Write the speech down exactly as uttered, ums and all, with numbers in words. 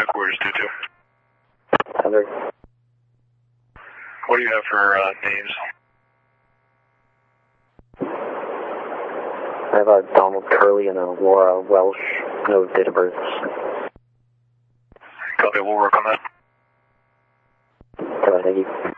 headquarters, two two. Heather. What do you have for uh, names? I have a Donald Curley and a Laura Welsh, no date of birth. Copy, we'll work on that. All right, thank you.